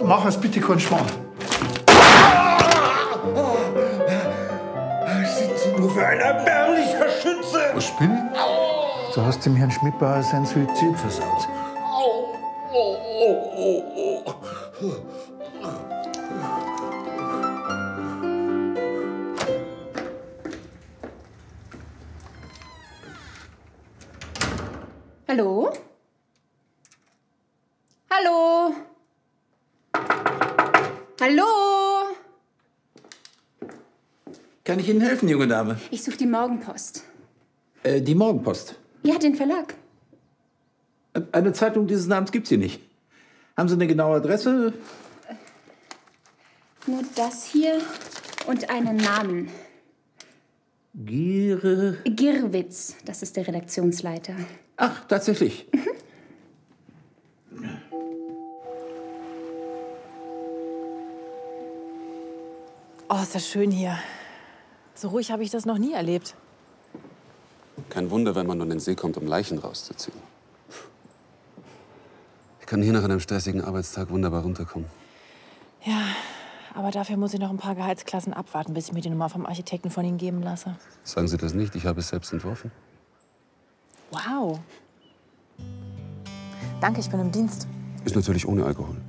Mach es bitte keinen Schmarrn. Sind Sie nur für ein erbärmlicher Schütze? Was bin ich? Du hast dem Herrn Schmidbauer sein Suizid versaut. Hallo? Hallo? Hallo? Kann ich Ihnen helfen, junge Dame? Ich suche die Morgenpost. Die Morgenpost. Ja, den Verlag. Eine Zeitung dieses Namens gibt's hier nicht. Haben Sie eine genaue Adresse? Nur das hier und einen Namen. Girwitz, das ist der Redaktionsleiter. Ach, tatsächlich. Oh, ist das schön hier. So ruhig habe ich das noch nie erlebt. Kein Wunder, wenn man an den See kommt, um Leichen rauszuziehen. Ich kann hier nach einem stressigen Arbeitstag wunderbar runterkommen. Ja, aber dafür muss ich noch ein paar Gehaltsklassen abwarten, bis ich mir die Nummer vom Architekten von Ihnen geben lasse. Sagen Sie das nicht, ich habe es selbst entworfen. Wow. Danke, ich bin im Dienst. Ist natürlich ohne Alkohol.